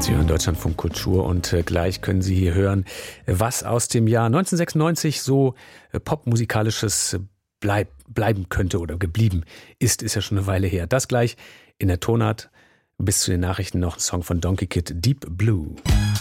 Sie hören Deutschlandfunk Kultur und gleich können Sie hier hören, was aus dem Jahr 1996 so popmusikalisches bleiben könnte oder geblieben ist ja schon eine Weile her. Das gleich in der Tonart. Bis zu den Nachrichten noch ein Song von Donkey Kid, Deep Blue.